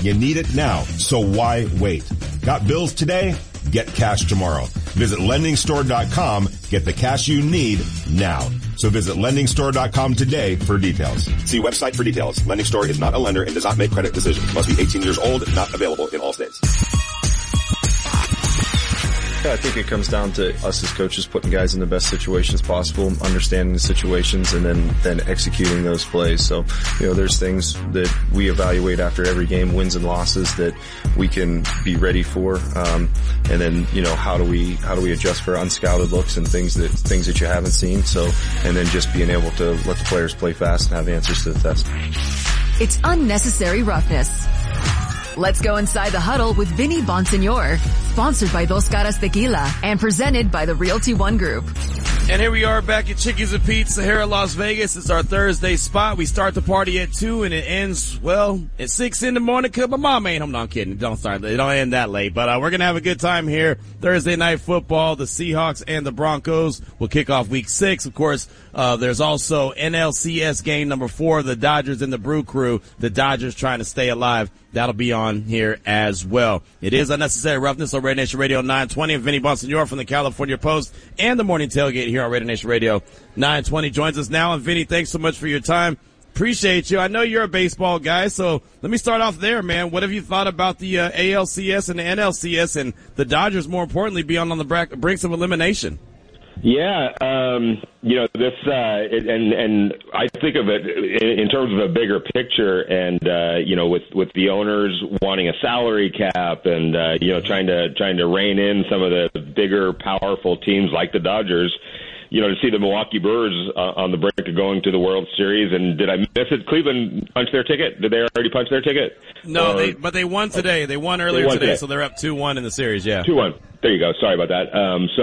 You need it now, so why wait? Got bills today? Get cash tomorrow. Visit LendingStore.com. Get the cash you need now. So visit LendingStore.com today for details. See website for details. Lending Store is not a lender and does not make credit decisions. Must be 18 years old. Not available in all states. Yeah, I think it comes down to us as coaches putting guys in the best situations possible, understanding the situations, and then executing those plays. So, there's things that we evaluate after every game, wins and losses, that we can be ready for. And then, how do we adjust for unscouted looks and things that you haven't seen. So, and then just being able to let the players play fast and have answers to the test. It's unnecessary roughness. Let's go inside the huddle with Vinny Bonsignor, sponsored by Dos Caras Tequila and presented by the Realty One Group. And here we are back at Chickies and Pete's here in Las Vegas. It's our Thursday spot. We start the party at 2 and it ends, at 6 in the morning because my mom ain't home. No, I'm kidding. Don't end that late. But we're going to have a good time here. Thursday night football, the Seahawks and the Broncos will kick off week 6. Of course, there's also NLCS game number 4, the Dodgers and the Brew Crew. The Dodgers trying to stay alive. That'll be on here as well. It is Unnecessary Roughness on Radio Nation Radio 920. And Vinny Bonsignor from the California Post and the Morning Tailgate here on Radio Nation Radio 920 joins us now. And Vinny, thanks so much for your time. Appreciate you. I know you're a baseball guy, so let me start off there, man. What have you thought about the ALCS and the NLCS and the Dodgers, more importantly, being on the brinks of elimination? Yeah, this, and I think of it in terms of a bigger picture, and with the owners wanting a salary cap, and trying to rein in some of the bigger, powerful teams like the Dodgers. To see the Milwaukee Brewers on the brink of going to the World Series. And did I miss it? Cleveland punched their ticket? Did they already punch their ticket? No, but they won today. They won earlier today, so they're up 2-1 in the series, yeah. 2-1. There you go. Sorry about that.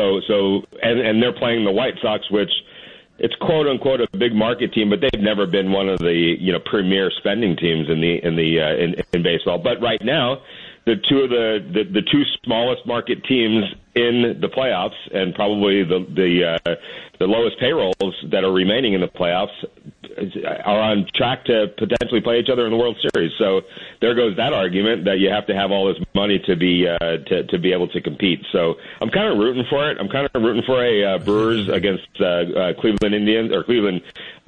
And they're playing the White Sox, which it's quote unquote a big market team, but they've never been one of the, premier spending teams in baseball. But right now, the two smallest market teams in the playoffs, and probably the lowest payrolls that are remaining in the playoffs, are on track to potentially play each other in the World Series. So there goes that argument that you have to have all this money to be able to compete. So I'm kind of rooting for it. I'm kind of rooting for a Brewers against Cleveland Indians or Cleveland.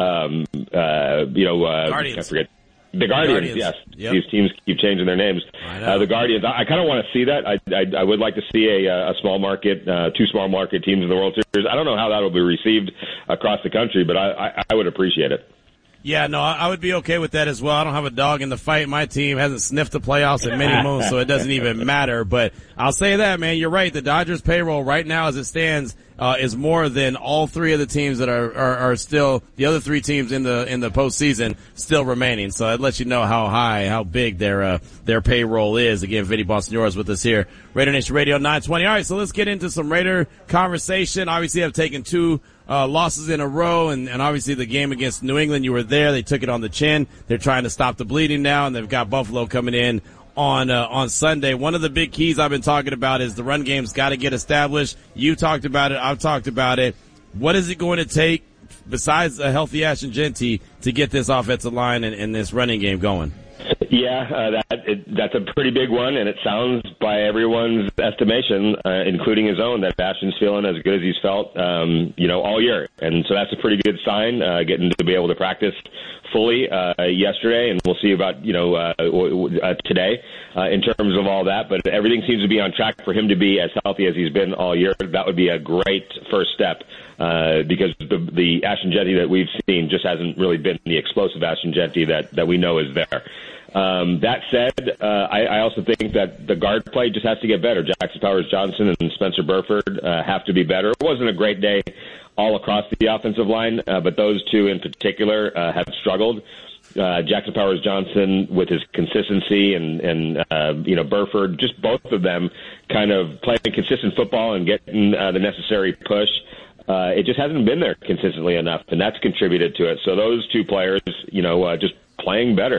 Guardians. I forget. The Guardians, yes. Yep. These teams keep changing their names. The Guardians, I kind of want to see that. I would like to see a small market, two small market teams in the World Series. I don't know how that will be received across the country, but I would appreciate it. Yeah, no, I would be okay with that as well. I don't have a dog in the fight. My team hasn't sniffed the playoffs in many moons, so it doesn't even matter. But I'll say that, man, you're right. The Dodgers payroll right now as it stands is more than all three of the teams that are still, the other three teams in the postseason still remaining. So it lets you know how big their payroll is. Again, Vinny Bonsignor is with us here. Raider Nation Radio 920. All right, so let's get into some Raider conversation. Obviously, I've taken two losses in a row, and obviously the game against New England, you were there. They took it on the chin. They're trying to stop the bleeding now, and they've got Buffalo coming in on Sunday. One of the big keys I've been talking about is the run game's got to get established. You talked about it. I've talked about it. What is it going to take, besides a healthy Ashton Jeanty, to get this offensive line and this running game going? Yeah, that's a pretty big one, and it sounds, by everyone's estimation, including his own, that Ashton's feeling as good as he's felt, all year. And so that's a pretty good sign, getting to be able to practice fully yesterday, and we'll see about today in terms of all that. But everything seems to be on track for him to be as healthy as he's been all year. That would be a great first step, because the Ashton Jeanty that we've seen just hasn't really been the explosive Ashton Jeanty that we know is there. That said, I also think that the guard play just has to get better. Jackson Powers-Johnson and Spencer Burford have to be better. It wasn't a great day all across the offensive line, but those two in particular have struggled. Jackson Powers-Johnson with his consistency and Burford, just both of them kind of playing consistent football and getting the necessary push. It just hasn't been there consistently enough, and that's contributed to it. So those two players, just playing better,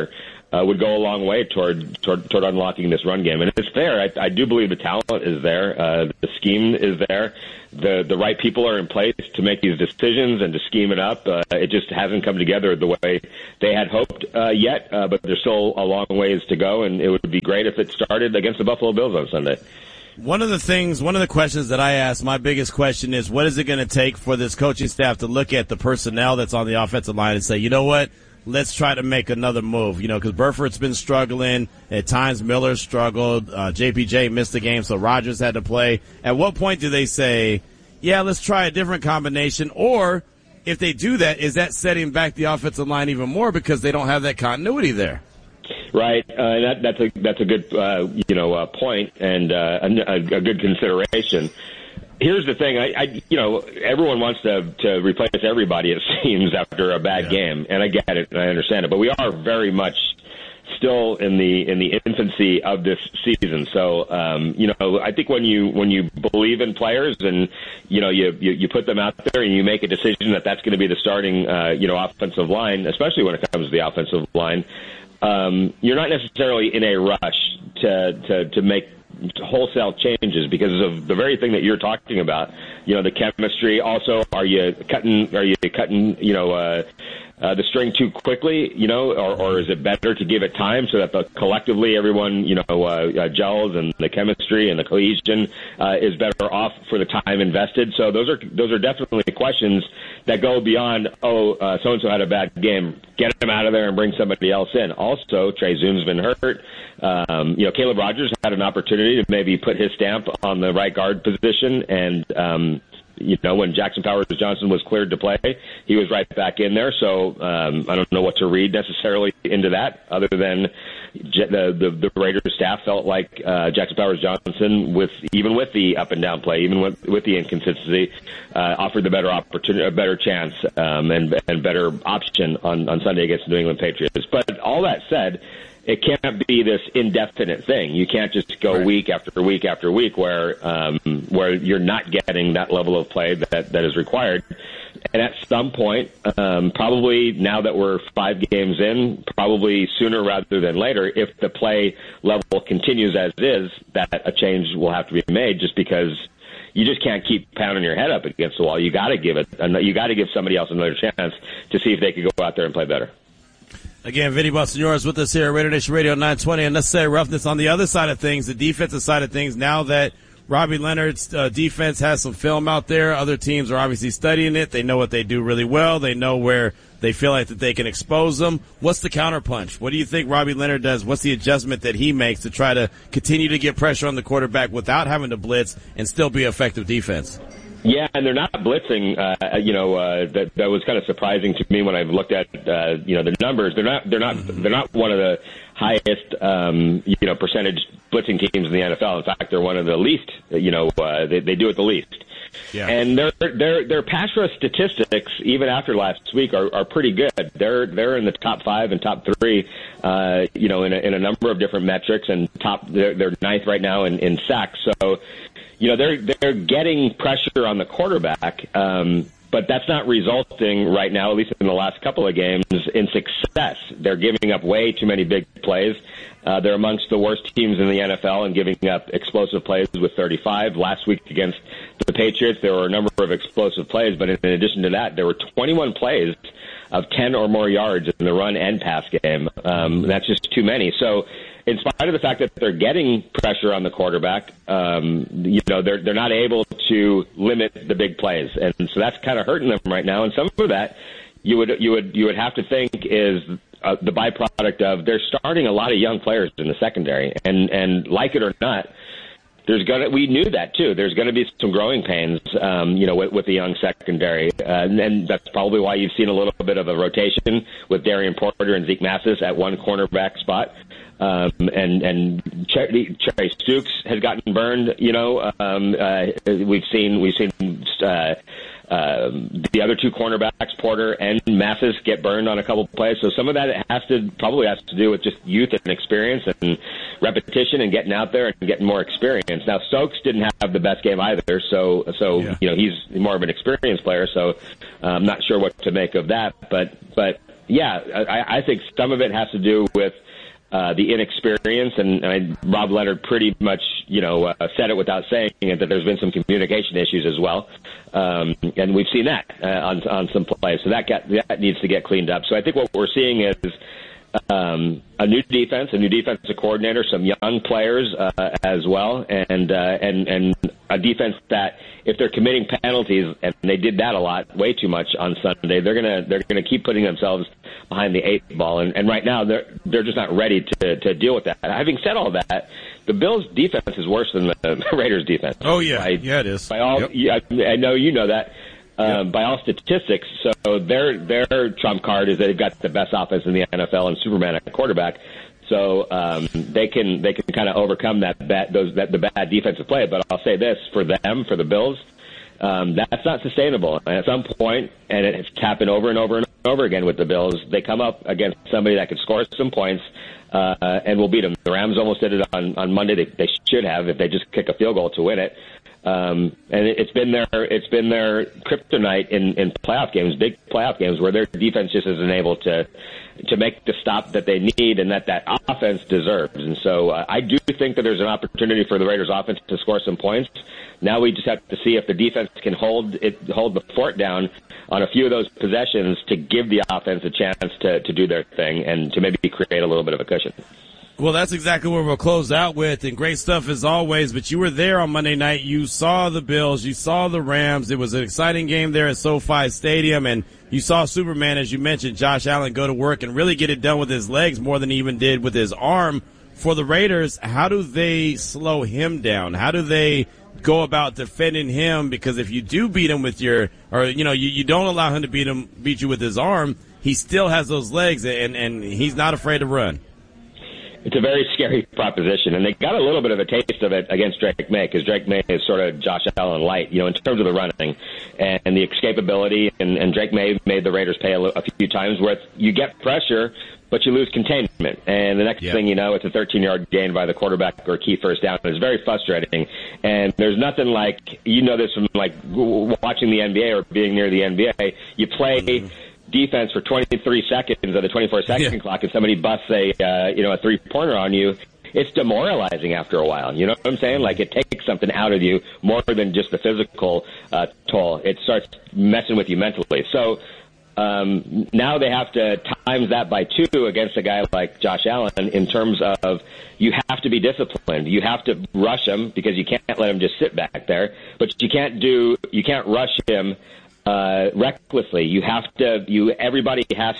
would go a long way toward unlocking this run game. And it's there. I do believe the talent is there. The scheme is there. The right people are in place to make these decisions and to scheme it up. It just hasn't come together the way they had hoped yet, but there's still a long ways to go, and it would be great if it started against the Buffalo Bills on Sunday. One of the questions that I ask, my biggest question is, what is it going to take for this coaching staff to look at the personnel that's on the offensive line and say, you know what, let's try to make another move, because Burford's been struggling. At times, Miller struggled. JPJ missed the game, so Rodgers had to play. At what point do they say, yeah, let's try a different combination? Or if they do that, is that setting back the offensive line even more because they don't have that continuity there? Right. That's a good, point and a good consideration. Here's the thing. Everyone wants to replace everybody, it seems, after a bad game. And I get it and I understand it. But we are very much still in the infancy of this season. So, I think when you believe in players and, you put them out there and you make a decision that that's going to be the starting, offensive line, especially when it comes to the offensive line, you're not necessarily in a rush to make wholesale changes because of the very thing that you're talking about. The chemistry. Also, are you cutting the string too quickly, or is it better to give it time so that collectively everyone, gels and the chemistry and the cohesion is better off for the time invested? So those are definitely questions that go beyond, so-and-so had a bad game. Get him out of there and bring somebody else in. Also, Trey Zoom's been hurt. Caleb Rogers had an opportunity to maybe put his stamp on the right guard position, and when Jackson Powers-Johnson was cleared to play, he was right back in there. So I don't know what to read necessarily into that, other than the Raiders staff felt like Jackson Powers-Johnson, even with the up and down play, even with the inconsistency, offered the better opportunity, a better chance, and better option on Sunday against the New England Patriots. But all that said, it can't be this indefinite thing. You can't just go week after week after week where you're not getting that level of play that is required. And at some point, probably now that we're 5 games in, probably sooner rather than later, if the play level continues as is, that a change will have to be made, just because you just can't keep pounding your head up against the wall. You got to give somebody else another chance to see if they could go out there and play better. Again, Vinny Bonsignore is with us here at Raider Nation Radio 920. Unnecessary roughness on the other side of things, the defensive side of things. Now that Robbie Leonard's defense has some film out there, other teams are obviously studying it. They know what they do really well. They know where they feel like that they can expose them. What's the counterpunch? What do you think Robbie Leonard does? What's the adjustment that he makes to try to continue to get pressure on the quarterback without having to blitz and still be effective defense? Yeah, and they're not blitzing. That was kind of surprising to me when I looked at the numbers. They're not one of the highest percentage blitzing teams in the NFL. In fact, they're one of the least. They do it the least. Yeah. And their pass rush statistics, even after last week, are pretty good. They're in the top 5 and top 3, in a number of different metrics, and they're 9th right now in sacks. So, they're getting pressure on the quarterback, but that's not resulting right now, at least in the last couple of games, in success. They're giving up way too many big plays. They're amongst the worst teams in the NFL in giving up explosive plays with 35. Last week against the Patriots, there were a number of explosive plays, but in addition to that, there were 21 plays of 10 or more yards in the run and pass game. That's just too many. So, in spite of the fact that they're getting pressure on the quarterback, they're not able to limit the big plays, and so that's kind of hurting them right now. And some of that you would have to think is the byproduct of they're starting a lot of young players in the secondary, and like it or not, we knew that too. There's gonna be some growing pains, with the young secondary, and that's probably why you've seen a little bit of a rotation with Darian Porter and Zeke Mathis at one cornerback spot. And Cherry Stooks has gotten burned. We've seen the other 2 cornerbacks, Porter and Mathis, get burned on a couple of plays. So some of that probably has to do with just youth and experience and repetition and getting out there and getting more experience. Now Stokes didn't have the best game either, so he's more of an experienced player. So I'm not sure what to make of that, but yeah, I think some of it has to do with the inexperience, and Rob Leonard pretty much, said it without saying it, that there's been some communication issues as well. And we've seen that on some plays. So that needs to get cleaned up. So I think what we're seeing is a new defensive coordinator, some young players as well, and a defense that, if they're committing penalties, and they did that a lot, way too much on Sunday, they're gonna keep putting themselves behind the 8 ball, and right now they're just not ready to deal with that. Having said all that, the Bills' defense is worse than the Raiders' defense. Oh yeah, it is. By all, yep. I know you know that. By all statistics, so their trump card is that they've got the best offense in the NFL and Superman at quarterback. So they can kind of overcome the bad defensive play. But I'll say this, for the Bills, that's not sustainable. And at some point, and it's happened over and over and over again with the Bills, they come up against somebody that could score some points and will beat them. The Rams almost did it on Monday. They should have, if they just kick a field goal to win it. And it's been their kryptonite in playoff games, big playoff games, where their defense just isn't able to make the stop that they need and that offense deserves. And so I do think that there's an opportunity for the Raiders offense to score some points. Now we just have to see if the defense can hold the fort down on a few of those possessions to give the offense a chance to do their thing and to maybe create a little bit of a cushion. Well, that's exactly what we'll close out with, and great stuff as always. But you were there on Monday night. You saw the Bills. You saw the Rams. It was an exciting game there at SoFi Stadium, and you saw Superman, as you mentioned, Josh Allen, go to work and really get it done with his legs more than he even did with his arm. For the Raiders, how do they slow him down? How do they go about defending him? Because if you do beat him with you don't allow him to beat you with his arm, he still has those legs, and he's not afraid to run. It's a very scary proposition, and they got a little bit of a taste of it against Drake May, because Drake May is sort of Josh Allen light, in terms of the running and the escapability, and Drake May made the Raiders pay a few times where you get pressure, but you lose containment, and the next thing you know, it's a 13-yard gain by the quarterback or key first down. It's very frustrating, and there's nothing like, this from like watching the NBA or being near the NBA, you play defense for 23 seconds of the 24-second clock, and somebody busts a 3-pointer on you. It's demoralizing after a while. You know what I'm saying? Like, it takes something out of you more than just the physical toll. It starts messing with you mentally. So now they have to times that by 2 against a guy like Josh Allen in terms of you have to be disciplined. You have to rush him because you can't let him just sit back there. But you can't rush him recklessly. Everybody has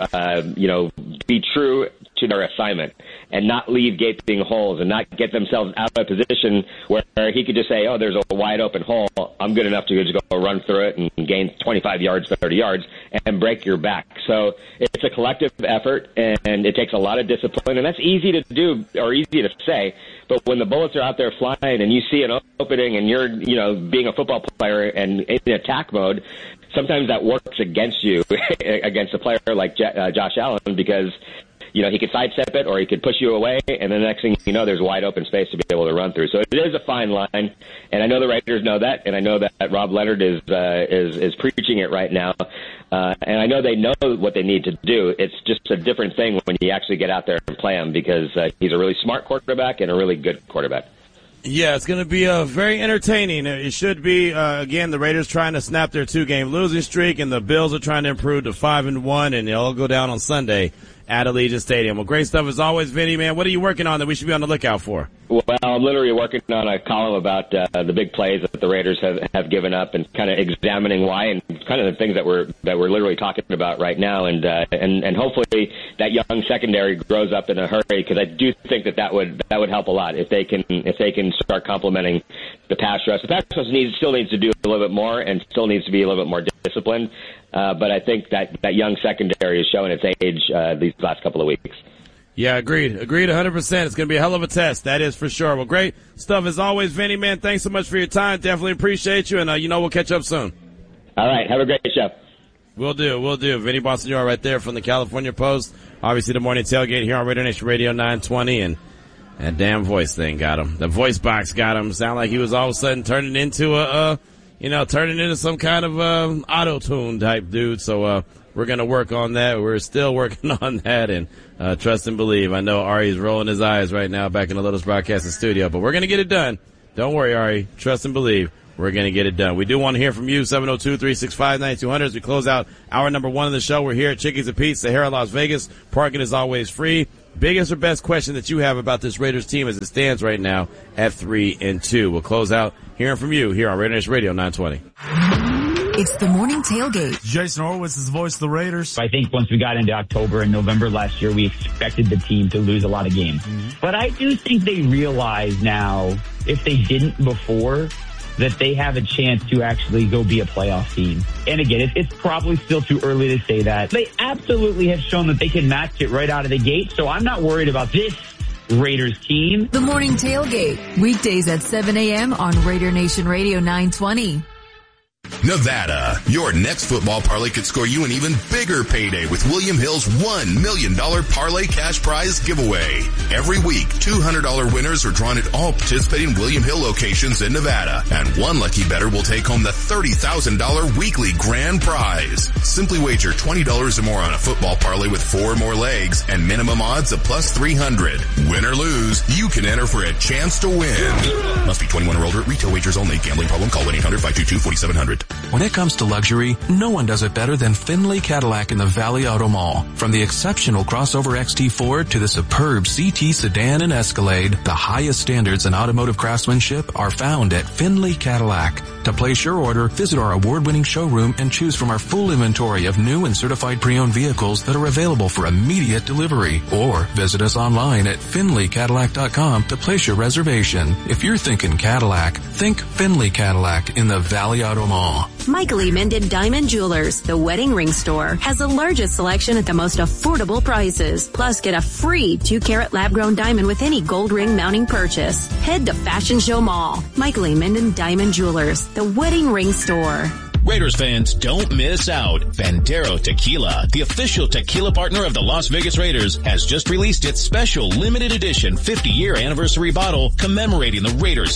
to, be true to their assignment and not leave gaping holes and not get themselves out of a position where he could just say, oh, there's a wide open hole. I'm good enough to just go run through it and gain 25 yards, 30 yards and break your back. So it's a collective effort, and it takes a lot of discipline, and that's easy to do or easy to say. But when the bullets are out there flying and you see an opening and you're, being a football player and in attack mode, sometimes that works against you, against a player like Josh Allen, because, he could sidestep it or he could push you away, and then the next thing you know, there's wide open space to be able to run through. So it is a fine line, and I know the Raiders know that, and I know that Rob Leonard is preaching it right now, and I know they know what they need to do. It's just a different thing when you actually get out there and play him, because he's a really smart quarterback and a really good quarterback. Yeah, it's going to be very entertaining. It should be, again, the Raiders trying to snap their 2-game losing streak, and the Bills are trying to improve to 5-1, and they'll go down on Sunday at Allegiant Stadium. Well, great stuff as always, Vinny, man. What are you working on that we should be on the lookout for? Well, I'm literally working on a column about the big plays that the Raiders have given up, and kind of examining why, and kind of the things that we're literally talking about right now, and hopefully that young secondary grows up in a hurry, because I do think that would help a lot if they can start complementing the pass rush. The pass rush still needs to do a little bit more and still needs to be a little bit more disciplined. But I think that young secondary is showing its age these last couple of weeks. Yeah, agreed 100%. It's going to be a hell of a test. That is for sure. Well, great stuff as always, Vinny, man. Thanks so much for your time. Definitely appreciate you, and we'll catch up soon. All right. Have a great show. We'll do. Vinny Bonsignore right there from the California Post. Obviously, the morning tailgate here on Raider Nation Radio 920, and that damn voice thing got him. The voice box got him. Sound like he was all of a sudden turning into a turning into some kind of auto-tune type dude. So we're going to work on that. We're still working on that, and trust and believe. I know Ari's rolling his eyes right now back in the Lotus Broadcasting Studio, but we're going to get it done. Don't worry, Ari. Trust and believe. We're going to get it done. We do want to hear from you, 702-365-9200. As we close out hour number 1 of the show, we're here at Chickies and Pete's, Sahara, Las Vegas. Parking is always free. Biggest or best question that you have about this Raiders team as it stands right now at 3-2. We'll close out hearing from you here on Raider Nation Radio 920. It's the morning tailgate. Jason Horowitz is the voice of the Raiders. I think once we got into October and November last year, we expected the team to lose a lot of games. But I do think they realize now, if they didn't before, that they have a chance to actually go be a playoff team. And again, it's probably still too early to say that. They absolutely have shown that they can match it right out of the gate, so I'm not worried about this Raiders team. The morning tailgate, weekdays at 7 a.m. on Raider Nation Radio 920. Nevada. Your next football parlay could score you an even bigger payday with William Hill's $1 million parlay cash prize giveaway. Every week, $200 winners are drawn at all participating William Hill locations in Nevada, and one lucky bettor will take home the $30,000 weekly grand prize. Simply wager $20 or more on a football parlay with 4 or more legs and minimum odds of plus 300. Win or lose, you can enter for a chance to win. Must be 21 or older. Retail wagers only. Gambling problem? Call 1-800-522-4700. When it comes to luxury, no one does it better than Findlay Cadillac in the Valley Auto Mall. From the exceptional crossover XT4 to the superb CT sedan and Escalade, the highest standards in automotive craftsmanship are found at Findlay Cadillac. To place your order, visit our award-winning showroom and choose from our full inventory of new and certified pre-owned vehicles that are available for immediate delivery. Or visit us online at FindlayCadillac.com to place your reservation. If you're thinking Cadillac, think Findlay Cadillac in the Valley Auto Mall. Michael E. Minden Diamond Jewelers, the wedding ring store, has the largest selection at the most affordable prices. Plus, get a free 2-carat lab-grown diamond with any gold ring mounting purchase. Head to Fashion Show Mall. Michael E. Minden Diamond Jewelers, the wedding ring store. Raiders fans, don't miss out. Bandero Tequila, the official tequila partner of the Las Vegas Raiders, has just released its special limited edition 50-year anniversary bottle commemorating the Raiders'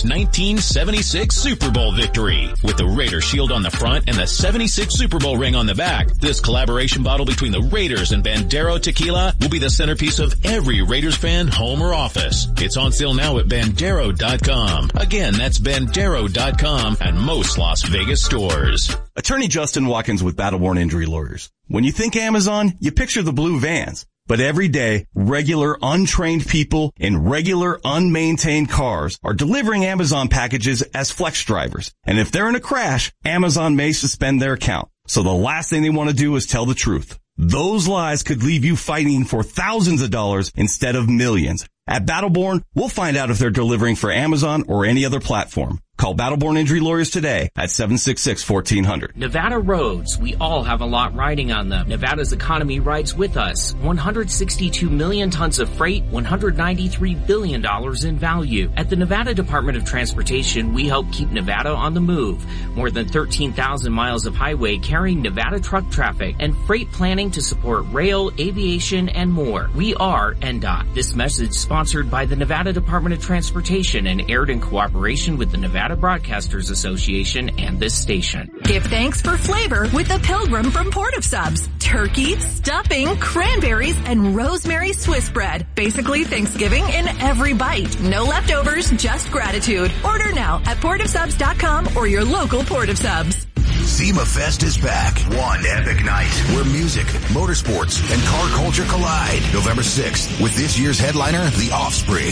1976 Super Bowl victory. With the Raider shield on the front and the 76 Super Bowl ring on the back, this collaboration bottle between the Raiders and Bandero Tequila will be the centerpiece of every Raiders fan home or office. It's on sale now at Bandero.com. Again, that's Bandero.com and most Las Vegas stores. Attorney Justin Watkins with Battleborn Injury Lawyers. When you think Amazon, you picture the blue vans. But every day, regular untrained people in regular unmaintained cars are delivering Amazon packages as flex drivers. And if they're in a crash, Amazon may suspend their account. So the last thing they want to do is tell the truth. Those lies could leave you fighting for thousands of dollars instead of millions. At Battleborn, we'll find out if they're delivering for Amazon or any other platform. Call Battleborn Injury Lawyers today at 766-1400. Nevada roads, we all have a lot riding on them. Nevada's economy rides with us. 162 million tons of freight, $193 billion in value. At the Nevada Department of Transportation, we help keep Nevada on the move. More than 13,000 miles of highway carrying Nevada truck traffic and freight planning to support rail, aviation, and more. We are NDOT. This message sponsored by the Nevada Department of Transportation and aired in cooperation with the Nevada Broadcasters Association and this station. Give thanks for flavor with the Pilgrim from Port of Subs. Turkey, stuffing, cranberries, and rosemary Swiss bread. Basically Thanksgiving in every bite. No leftovers, just gratitude. Order now at portofsubs.com or your local Port of Subs. SEMA Fest is back. One epic night where music, motorsports, and car culture collide. November 6th with this year's headliner, The Offspring.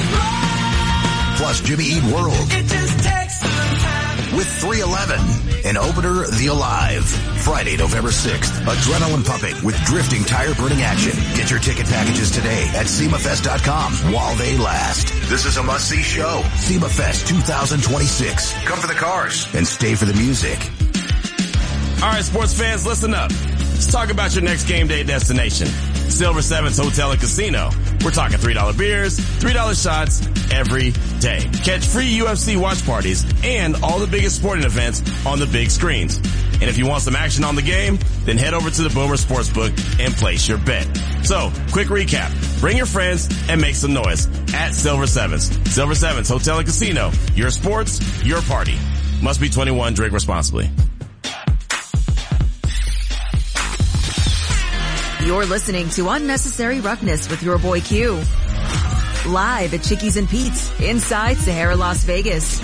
Plus Jimmy Eat World. With 311, an opener, The Alive. Friday, November 6th, adrenaline pumping with drifting tire burning action. Get your ticket packages today at SEMAFest.com while they last. This is a must-see show. SEMA Fest 2026. Come for the cars and stay for the music. All right, sports fans, listen up. Let's talk about your next game day destination. Silver Sevens Hotel and Casino. We're talking $3 beers, $3 shots every day. Catch free UFC watch parties and all the biggest sporting events on the big screens. And if you want some action on the game, then head over to the Boomer Sportsbook and place your bet. So, quick recap. Bring your friends and make some noise at Silver Sevens. Silver Sevens Hotel and Casino. Your sports, your party. Must be 21. Drink responsibly. You're listening to Unnecessary Roughness with your boy Q. Live at Chickies and Pete's inside Sahara, Las Vegas.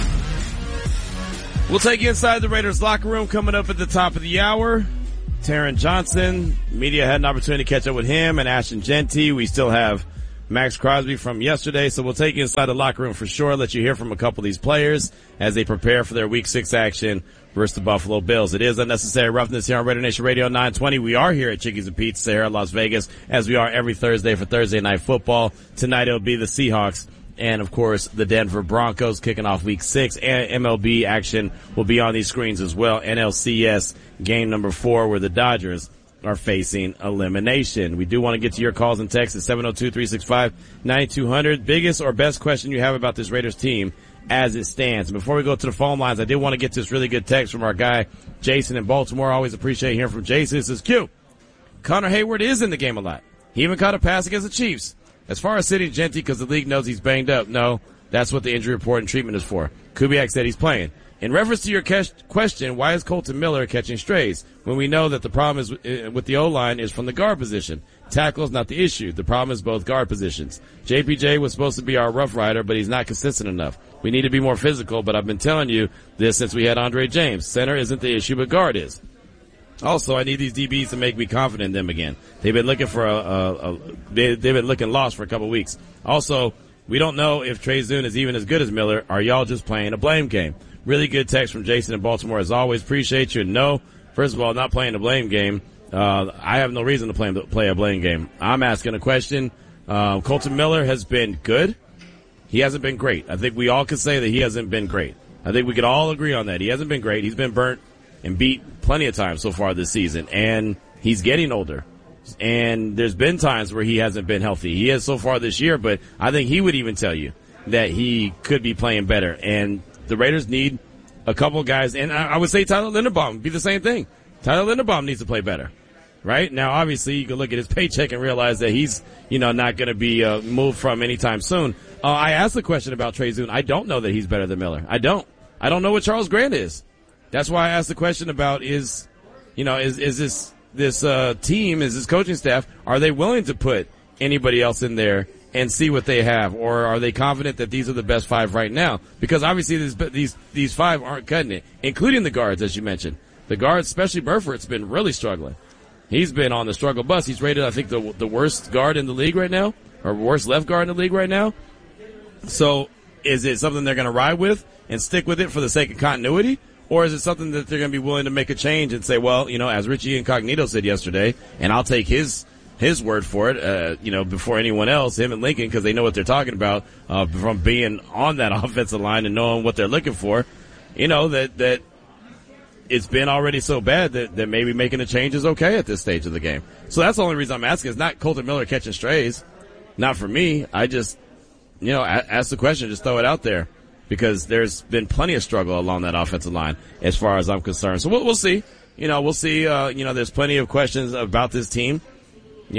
We'll take you inside the Raiders locker room coming up at the top of the hour. Taron Johnson, media had an opportunity to catch up with him and Ashton Jeanty. We still have Max Crosby from yesterday, so we'll take you inside the locker room for sure, let you hear from a couple of these players as they prepare for their Week 6 action versus the Buffalo Bills. It is Unnecessary Roughness here on Raider Nation Radio 920. We are here at Chickies and Pete's, Sahara, Las Vegas, as we are every Thursday for Thursday Night Football. Tonight it'll be the Seahawks and, of course, the Denver Broncos kicking off Week 6. And MLB action will be on these screens as well. NLCS game number 4 where the Dodgers are facing elimination. We do want to get to your calls and texts at 702-365-9200. Biggest or best question you have about this Raiders team as it stands. And before we go to the phone lines, I did want to get this really good text from our guy, Jason in Baltimore. Always appreciate hearing from Jason. It says, Q, Connor Hayward is in the game a lot. He even caught a pass against the Chiefs. As far as sitting Jeanty because the league knows he's banged up, no, that's what the injury report and treatment is for. Kubiak said he's playing. In reference to your question, why is Colton Miller catching strays when we know that the problem is with the O-line is from the guard position? Tackle is not the issue. The problem is both guard positions. JPJ was supposed to be our rough rider, but he's not consistent enough. We need to be more physical, but I've been telling you this since we had Andre James. Center isn't the issue, but guard is. Also, I need these DBs to make me confident in them again. They've been looking for they've been looking lost for a couple weeks. Also, we don't know if Trey Zune is even as good as Miller. Are y'all just playing a blame game? Really good text from Jason in Baltimore. As always, appreciate you. No, first of all, not playing a blame game. I have no reason to play a blame game. I'm asking a question. Colton Miller has been good. He hasn't been great. I think we all could say that he hasn't been great. I think we could all agree on that. He hasn't been great. He's been burnt and beat plenty of times so far this season, and he's getting older. And there's been times where he hasn't been healthy. He is so far this year, but I think he would even tell you that he could be playing better. And the Raiders need a couple of guys, and I would say Tyler Linderbaum would be the same thing. Tyler Linderbaum needs to play better. Right? Now, obviously, you can look at his paycheck and realize that he's, not going to be moved from anytime soon. I asked the question about Trey Zune. I don't know that he's better than Miller. I don't know what Charles Grant is. That's why I asked the question about is this team, is this coaching staff, are they willing to put anybody else in there and see what they have, or are they confident that these are the best 5 right now? Because obviously these 5 aren't cutting it, including the guards, as you mentioned. The guards, especially Burford's been really struggling. He's been on the struggle bus. He's rated, I think, the worst guard in the league right now, or worst left guard in the league right now. So is it something they're going to ride with and stick with it for the sake of continuity? Or is it something that they're going to be willing to make a change and say, well, as Richie Incognito said yesterday, and I'll take his word for it, before anyone else, him and Lincoln, because they know what they're talking about, from being on that offensive line and knowing what they're looking for, that it's been already so bad that maybe making a change is okay at this stage of the game. So that's the only reason I'm asking. It's not Colton Miller catching strays. Not for me. I just, ask the question, just throw it out there. Because there's been plenty of struggle along that offensive line as far as I'm concerned. So we'll see. We'll see. There's plenty of questions about this team. The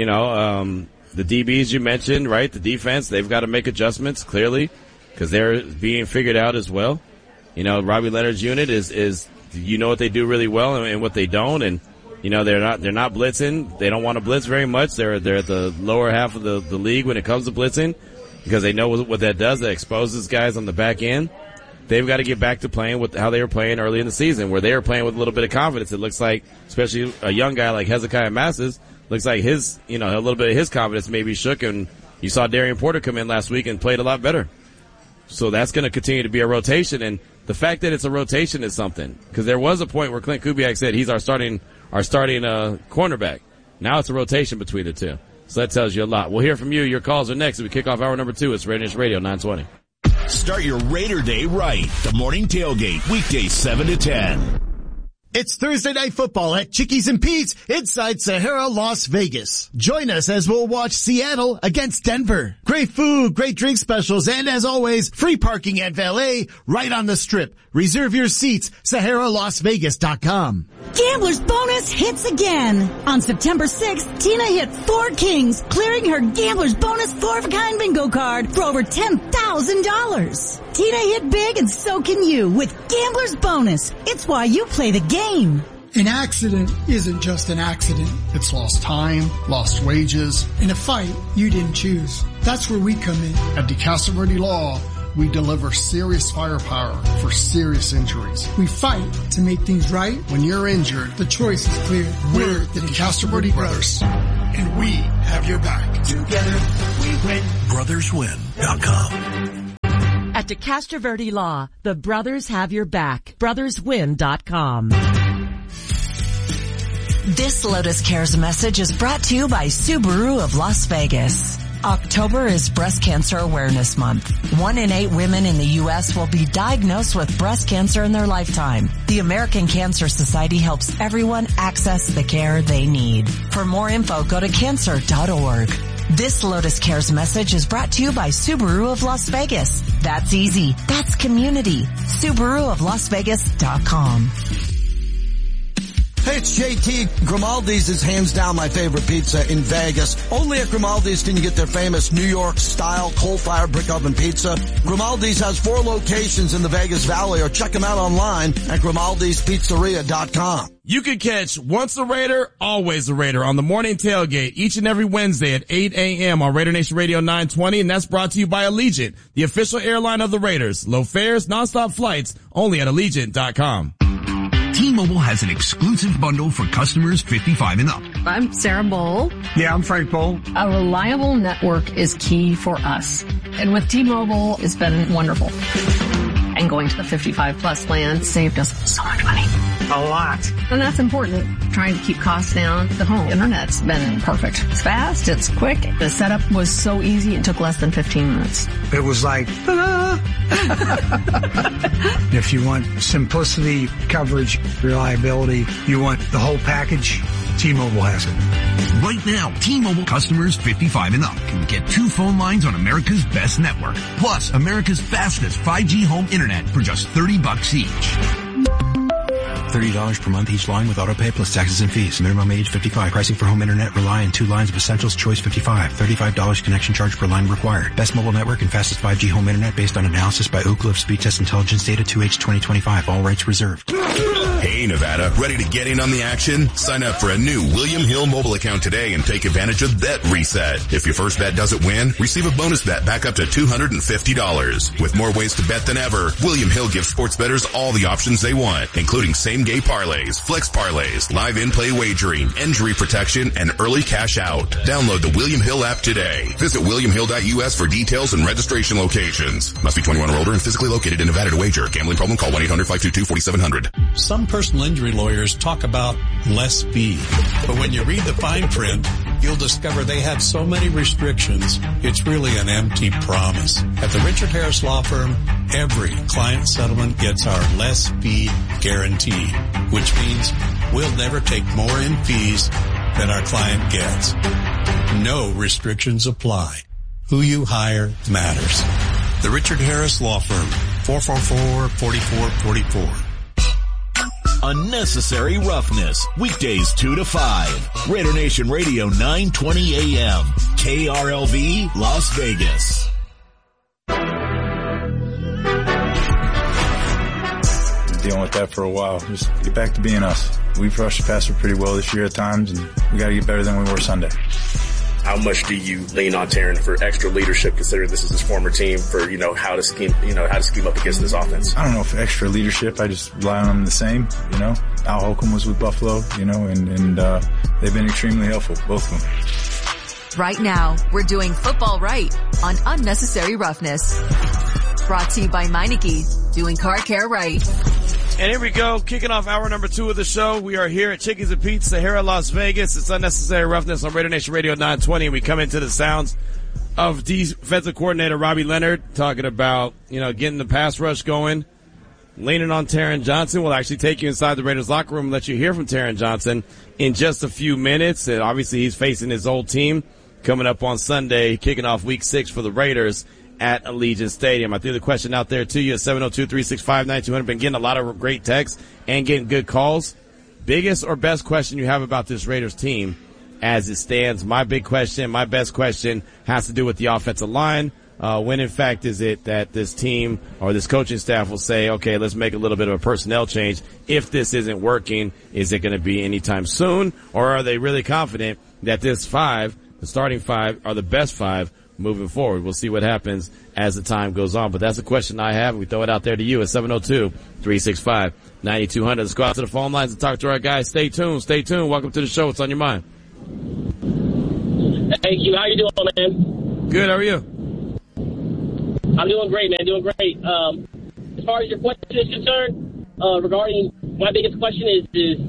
DBs you mentioned, right? The defense, they've got to make adjustments, clearly, because they're being figured out as well. Robbie Leonard's unit is what they do really well and what they don't. And, they're not blitzing. They don't want to blitz very much. They're at the lower half of the league when it comes to blitzing, because they know what that does. That exposes guys on the back end. They've got to get back to playing with how they were playing early in the season, where they were playing with a little bit of confidence. It looks like, especially a young guy like Hezekiah Masses, looks like his, a little bit of his confidence maybe shook, and you saw Darian Porter come in last week and played a lot better. So that's going to continue to be a rotation, and the fact that it's a rotation is something, because there was a point where Clint Kubiak said he's our starting cornerback. Now it's a rotation between the two. So that tells you a lot. We'll hear from you. Your calls are next as we kick off hour number 2. It's Raider Nation Radio 920. Start your Raider Day right. The morning tailgate, weekdays 7 to 10. It's Thursday Night Football at Chickies and Pete's inside Sahara, Las Vegas. Join us as we'll watch Seattle against Denver. Great food, great drink specials, and as always, free parking at valet right on the strip. Reserve your seats, SaharaLasVegas.com. Gambler's Bonus hits again. On September 6th, Tina hit 4 kings, clearing her Gambler's Bonus 4-of-a-kind bingo card for over $10,000. Tina hit big and so can you with Gambler's Bonus. It's why you play the game. An accident isn't just an accident. It's lost time, lost wages, and a fight you didn't choose. That's where we come in. At DeCastro Verde Law, we deliver serious firepower for serious injuries. We fight to make things right. When you're injured, the choice is clear. We're the DeCastro Verde Brothers, and we have your back. Together, we win. BrothersWin.com. At DeCastro Verde Law, the brothers have your back. BrothersWin.com. This Lotus Cares message is brought to you by Subaru of Las Vegas. October is Breast Cancer Awareness Month. 1 in 8 women in the U.S. will be diagnosed with breast cancer in their lifetime. The American Cancer Society helps everyone access the care they need. For more info, go to cancer.org. This Lotus Cares message is brought to you by Subaru of Las Vegas. That's easy. That's community. SubaruofLasVegas.com. Hey, it's JT. Grimaldi's is hands down my favorite pizza in Vegas. Only at Grimaldi's can you get their famous New York-style coal-fired brick oven pizza. Grimaldi's has 4 locations in the Vegas Valley, or check them out online at Grimaldi'sPizzeria.com. You can catch Once a Raider, Always a Raider on the morning tailgate each and every Wednesday at 8 a.m. on Raider Nation Radio 920, and that's brought to you by Allegiant, the official airline of the Raiders. Low fares, nonstop flights, only at Allegiant.com. T-Mobile has an exclusive bundle for customers 55 and up. I'm Sarah Bowl. Yeah, I'm Frank Bowl. A reliable network is key for us. And with T-Mobile, it's been wonderful. And going to the 55 plus plan saved us so much money. A lot. And that's important. Trying to keep costs down. The home internet's been perfect. It's fast. It's quick. The setup was so easy. It took less than 15 minutes. It was like, If you want simplicity, coverage, reliability, you want the whole package, T-Mobile has it. Right now, T-Mobile customers 55 and up can get 2 phone lines on America's best network, plus America's fastest 5G home internet for just $30 each. $30 per month each line with auto pay plus taxes and fees. Minimum age 55. Pricing for home internet rely on 2 lines of Essentials Choice 55. $35 connection charge per line required. Best mobile network and fastest 5G home internet based on analysis by Ookla of Speed Test Intelligence Data 2H 2025. All rights reserved. Hey, Nevada, ready to get in on the action? Sign up for a new William Hill mobile account today and take advantage of Bet Reset. If your first bet doesn't win, receive a bonus bet back up to $250. With more ways to bet than ever, William Hill gives sports bettors all the options they want, including same-game parlays, flex parlays, live in-play wagering, injury protection, and early cash out. Download the William Hill app today. Visit williamhill.us for details and registration locations. Must be 21 or older and physically located in Nevada to wager. Gambling problem? Call 1-800-522-4700. Some personal injury lawyers talk about less fee, but when you read the fine print, you'll discover they have so many restrictions, it's really an empty promise. At the Richard Harris Law Firm, every client settlement gets our less fee guarantee, which means we'll never take more in fees than our client gets. No restrictions apply. Who you hire matters. The Richard Harris Law Firm, 444-4444. Unnecessary Roughness, weekdays 2 to 5. Raider Nation Radio 920 AM. KRLV, Las Vegas. Dealing with that for a while. Just get back to being us. We've rushed the passer pretty well this year at times, and we got to get better than we were Sunday. How much do you lean on Taryn for extra leadership, considering this is his former team, for, how to scheme up against this offense? I don't know if extra leadership. I just rely on them the same, Al Holcomb was with Buffalo, and they've been extremely helpful, both of them. Right now, we're doing football right on Unnecessary Roughness. Brought to you by Meineke, doing car care right. And here we go, kicking off hour number 2 of the show. We are here at Chickies and Pete's, Sahara, Las Vegas. It's Unnecessary Roughness on Raider Nation Radio 920. And we come into the sounds of defensive coordinator Robbie Leonard talking about, getting the pass rush going. leaning on Taron Johnson. We'll actually take you inside the Raiders locker room and let you hear from Taron Johnson in just a few minutes. And obviously he's facing his old team coming up on Sunday, kicking off week 6 for the Raiders at Allegiant Stadium. I threw the question out there to you at 702-365-9200. Been getting a lot of great texts and getting good calls. Biggest or best question you have about this Raiders team as it stands? My big question, my best question has to do with the offensive line. When in fact is it that this team or this coaching staff will say, okay, let's make a little bit of a personnel change. If this isn't working, is it going to be anytime soon? Or are they really confident that this 5, the starting 5, are the best 5 moving forward? We'll see what happens as the time goes on. But that's a question I have. We throw it out there to you at 702-365-9200. Let's go out to the phone lines and talk to our guys. Stay tuned. Stay tuned. Welcome to the show. What's on your mind? Hey, Q. How you doing, man? Good. How are you? I'm doing great, man. Doing great. As far as your question is concerned, regarding my biggest question is this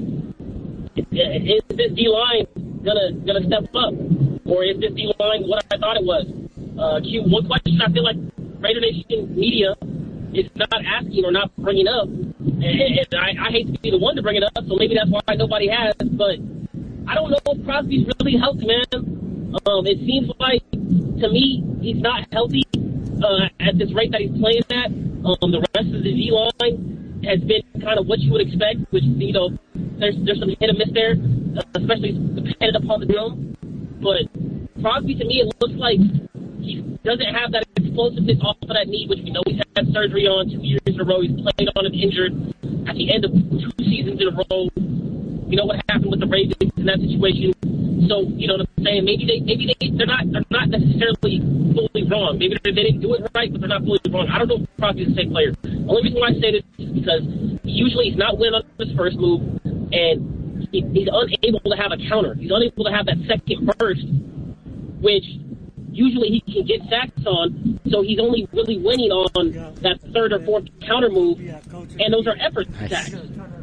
D-line gonna step up? Or is this D-line what I thought it was? Q, one question I feel like Raider Nation media is not asking or not bringing up, and I hate to be the one to bring it up, so maybe that's why nobody has, but I don't know if Crosby's really healthy, man. It seems like, to me, he's not healthy at this rate that he's playing at. The rest of the D-line has been kind of what you would expect, which, you know, there's some hit and miss there, especially dependent upon the drum. But Crosby, to me, it looks like he doesn't have that explosiveness off of that knee, which we know he's had surgery on 2 years in a row. He's played on it injured at the end of 2 seasons in a row. You know what happened with the Ravens in that situation. So, you know what I'm saying? Maybe they're not necessarily fully wrong. Maybe they didn't do it right, but they're not fully wrong. I don't know if Crosby's the same player. The only reason why I say this is because usually he's not winning on his first move, and he's unable to have a counter. He's unable to have that second burst, which usually he can get sacks on, so he's only really winning on that third or fourth counter move, and those are effort sacks.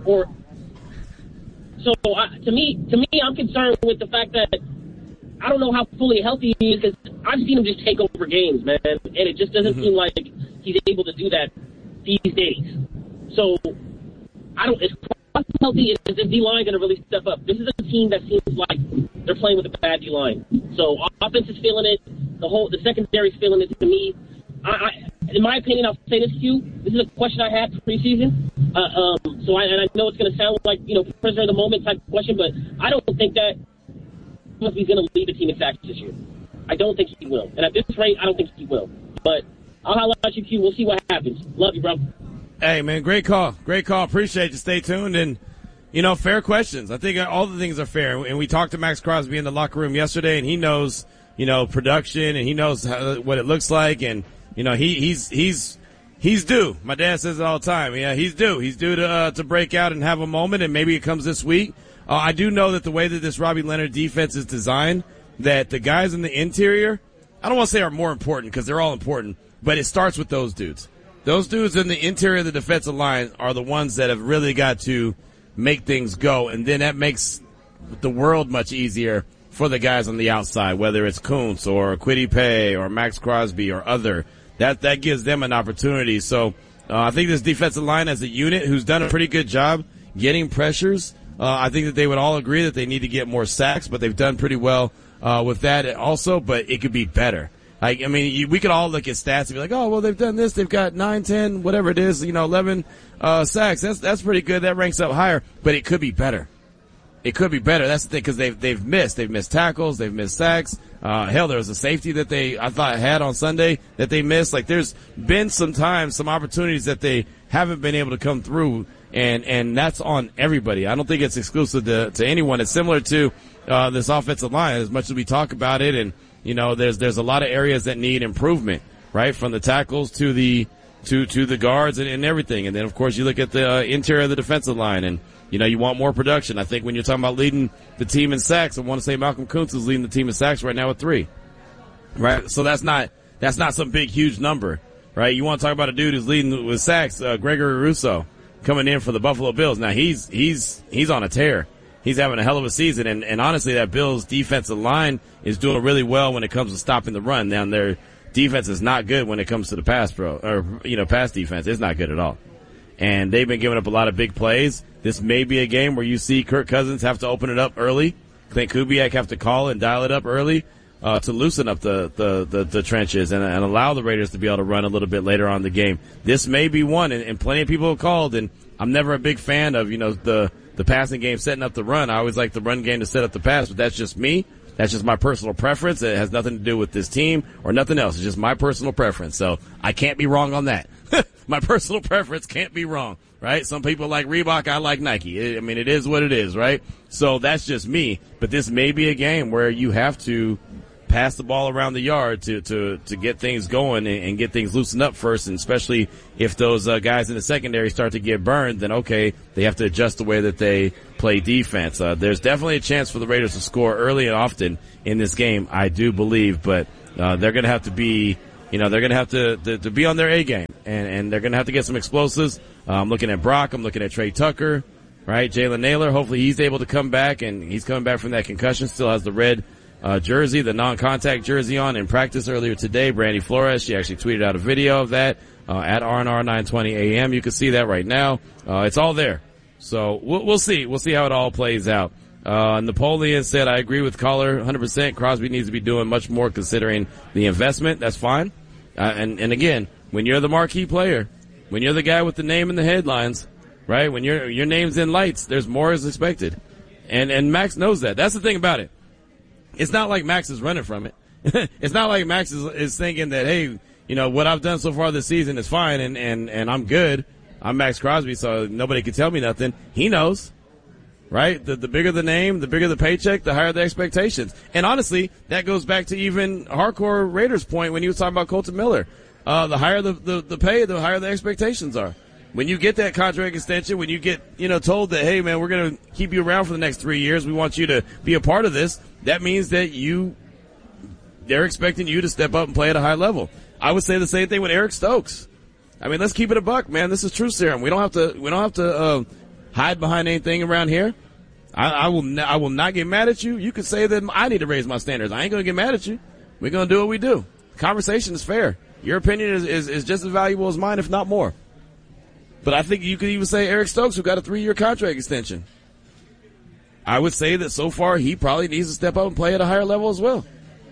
So to me, I'm concerned with the fact that I don't know how fully healthy he is, because I've seen him just take over games, man, and it just doesn't seem like he's able to do that these days. So is Crosby healthy? Is the D-line going to really step up? This is a team that seems like they're playing with a bad D-line. So offense is feeling it. The secondary's feeling it to me. In my opinion, I'll say this to you. This is a question I had preseason. So I know it's going to sound like, you know, prisoner of the moment type question, but I don't think that he's going to lead the team in sacks this year. I don't think he will. And at this rate, I don't think he will. But I'll holler at you, Q. We'll see what happens. Love you, bro. Hey, man, great call. Great call. Appreciate you. Stay tuned. And, you know, fair questions. I think all the things are fair. And we talked to Max Crosby in the locker room yesterday, and he knows, you know, production, and he knows what it looks like. And, you know, he's due. My dad says it all the time. Yeah, he's due. He's due to break out and have a moment, and maybe it comes this week. I do know that the way that this Robbie Leonard defense is designed, that the guys in the interior, I don't want to say are more important, because they're all important, but it starts with those dudes. Those dudes in the interior of the defensive line are the ones that have really got to make things go, and then that makes the world much easier for the guys on the outside, whether it's Kuntz or Kwity Paye or Max Crosby or other. That gives them an opportunity. So I think this defensive line as a unit, who's done a pretty good job getting pressures, I think that they would all agree that they need to get more sacks, but they've done pretty well with that also, but it could be better. Like, I mean, we could all look at stats and be like, oh, well, they've done this. They've got 9, 10, whatever it is, 11 sacks. That's pretty good. That ranks up higher, but it could be better. It could be better. That's the thing, because they've missed tackles, they've missed sacks. Hell, there was a safety that I thought had on Sunday that they missed. Like, there's been some opportunities that they haven't been able to come through, and that's on everybody. I don't think it's exclusive to anyone. It's similar to this offensive line, as much as we talk about it, and you know, there's a lot of areas that need improvement, right? From the tackles to the guards and everything. And then of course you look at the interior of the defensive line, and you know, you want more production. I think when you're talking about leading the team in sacks, I want to say Malcolm Kuntz is leading the team in sacks right now with 3. Right? So that's not some big, huge number, right? You want to talk about a dude who's leading with sacks, Gregory Rousseau, coming in for the Buffalo Bills. Now he's on a tear. He's having a hell of a season, and honestly, that Bills defensive line is doing really well when it comes to stopping the run. Now, their defense is not good when it comes to the pass defense. It's not good at all. and they've been giving up a lot of big plays. This may be a game where you see Kirk Cousins have to open it up early, Clint Kubiak have to call and dial it up early to loosen up the trenches and allow the Raiders to be able to run a little bit later on in the game. This may be one, and plenty of people have called, and I'm never a big fan of, the passing game setting up the run. I always like the run game to set up the pass, but that's just me. That's just my personal preference. It has nothing to do with this team or nothing else. It's just my personal preference. So I can't be wrong on that. My personal preference can't be wrong, right? Some people like Reebok. I like Nike. It is what it is, right? So that's just me. But this may be a game where you have to pass the ball around the yard to get things going and get things loosened up first. And especially if those guys in the secondary start to get burned, then okay, they have to adjust the way that they play defense. There's definitely a chance for the Raiders to score early and often in this game, I do believe, but they're going to have to be, they're going to have to be on their A game, and they're going to have to get some explosives. I'm looking at Brock. I'm looking at Trey Tucker, right? Jalen Naylor. Hopefully he's able to come back, and he's coming back from that concussion. Still has the red jersey, the non-contact jersey on in practice earlier today. Brandy Flores, she actually tweeted out a video of that at RNR 920 AM. You can see that right now. It's all there. So we'll see. We'll see how it all plays out. Napoleon said, I agree with caller 100%. Crosby needs to be doing much more considering the investment. That's fine. And again, when you're the marquee player, when you're the guy with the name in the headlines, right? When your name's in lights, there's more is expected. And Max knows that. That's the thing about it. It's not like Max is running from it. It's not like Max is thinking that, hey, what I've done so far this season is fine and I'm good. I'm Max Crosby, so nobody can tell me nothing. He knows. Right? The bigger the name, the bigger the paycheck, the higher the expectations. And honestly, that goes back to even hardcore Raiders' point when he was talking about Colton Miller. The higher the pay, the higher the expectations are. When you get that contract extension, when you get, told that, hey man, we're going to keep you around for the next 3 years, we want you to be a part of this, that means that they're expecting you to step up and play at a high level. I would say the same thing with Eric Stokes. Let's keep it a buck, man. This is Truth Serum. We don't have to hide behind anything around here. I will not get mad at you. You could say that I need to raise my standards. I ain't going to get mad at you. We're going to do what we do. The conversation is fair. Your opinion is just as valuable as mine, if not more. But I think you could even say Eric Stokes, who got a 3-year contract extension. I would say that so far he probably needs to step up and play at a higher level as well.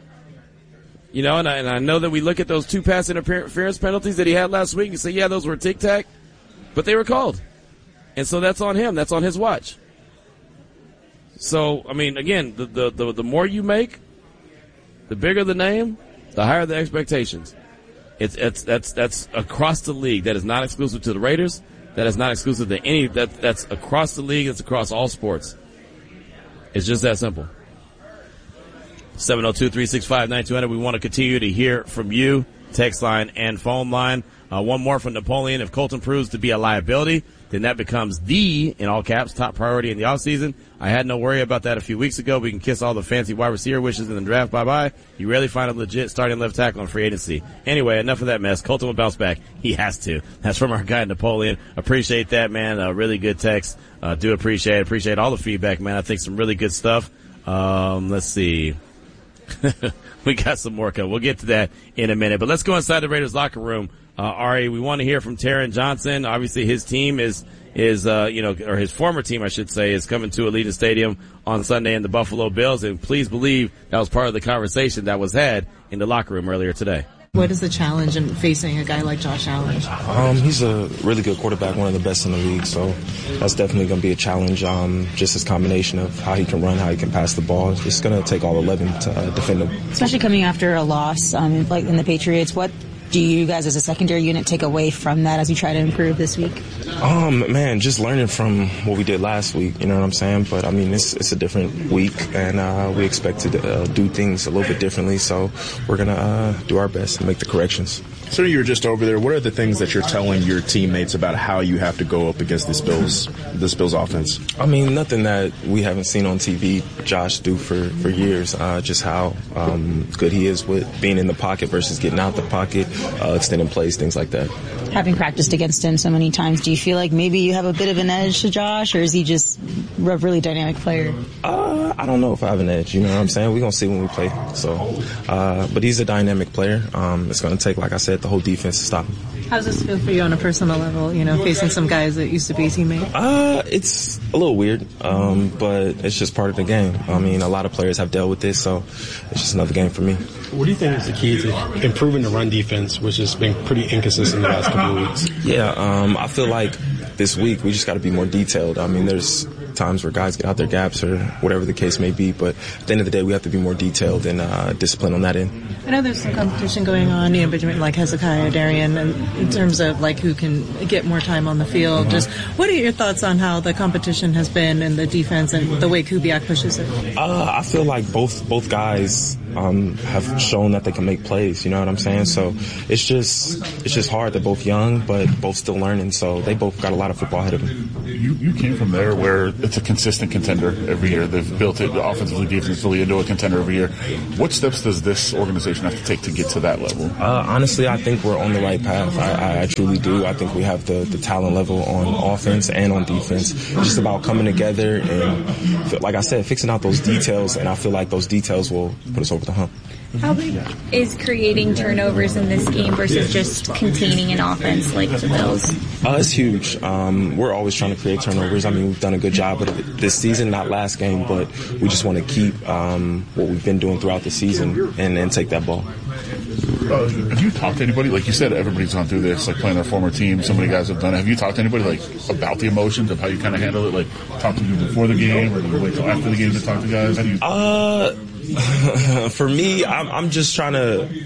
And I know that we look at those 2 pass interference penalties that he had last week and say, yeah, those were tic-tac, but they were called. And so that's on him. That's on his watch. So, again, the more you make, the bigger the name, the higher the expectations. That's across the league. That is not exclusive to the Raiders. That is not exclusive to any, that's across the league. It's across all sports. It's just that simple. 702-365-9200. We want to continue to hear from you. Text line and phone line. One more from Napoleon. If Colton proves to be a liability, then that becomes the, in all caps, top priority in the offseason. I had no worry about that a few weeks ago. We can kiss all the fancy wide receiver wishes in the draft bye-bye. You rarely find a legit starting left tackle in free agency. Anyway, enough of that mess. Colton will bounce back. He has to. That's from our guy Napoleon. Appreciate that, man. Really good text. Do appreciate it. Appreciate all the feedback, man. I think some really good stuff. Let's see. We got some more coming. We'll get to that in a minute. But let's go inside the Raiders locker room. Ari, we want to hear from Taron Johnson. Obviously, his team is or his former team, I should say, is coming to Allegiant Stadium on Sunday in the Buffalo Bills. And please believe that was part of the conversation that was had in the locker room earlier today. What is the challenge in facing a guy like Josh Allen? He's a really good quarterback, one of the best in the league, so that's definitely going to be a challenge. Just his combination of how he can run, how he can pass the ball. It's going to take all 11 to defend him. Especially coming after a loss like in the Patriots, what do you guys as a secondary unit take away from that as you try to improve this week? Man, just learning from what we did last week, you know what I'm saying? But, it's a different week, and we expect to do things a little bit differently, so we're going to do our best and make the corrections. So you were just over there. What are the things that you're telling your teammates about how you have to go up against this Bills offense? Nothing that we haven't seen on TV Josh do for years. Just how good he is with being in the pocket versus getting out the pocket, extending plays, things like that. Having practiced against him so many times, do you feel like maybe you have a bit of an edge to Josh, or is he just a really dynamic player? I don't know if I have an edge. You know what I'm saying? We're going to see when we play. So, but he's a dynamic player. It's going to take, like I said, the whole defense to stop him. How does this feel for you on a personal level, facing some guys that used to be teammates? It's a little weird, but it's just part of the game. I mean, a lot of players have dealt with this, so it's just another game for me. What do you think is the key to improving the run defense, which has been pretty inconsistent the last couple of weeks? Yeah, I feel like this week we just got to be more detailed. I mean, there's times where guys get out their gaps or whatever the case may be, but at the end of the day, we have to be more detailed and disciplined on that end. I know there's some competition going on, between like Hezekiah, Darian, and in terms of like who can get more time on the field. Just what are your thoughts on how the competition has been in the defense and the way Kubiak pushes it? I feel like both guys have shown that they can make plays. You know what I'm saying? So it's just hard. They're both young, but both still learning. So they both got a lot of football ahead of them. You came from there where it's a consistent contender every year. They've built it offensively, defensively into a contender every year. What steps does this organization have to take to get to that level? Honestly, I think we're on the right path. I truly do. I think we have the talent level on offense and on defense. It's just about coming together and, like I said, fixing out those details, and I feel like those details will put us over the hump. How big is creating turnovers in this game versus just containing an offense like the Bills? It's huge. We're always trying to create turnovers. I mean, we've done a good job of it this season, not last game, but we just want to keep what we've been doing throughout the season and take that ball. Have you talked to anybody? Like you said, everybody's gone through this, like playing their former team. So many guys have done it. Have you talked to anybody like about the emotions of how you kind of handle it? Like talk to people before the game, or do you wait till after the game to talk to guys? How do you? For me, I'm just trying